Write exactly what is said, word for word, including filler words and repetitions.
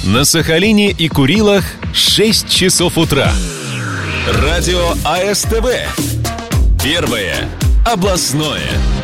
На Сахалине и Курилах шесть часов утра. Радио АСТВ. Первое областное.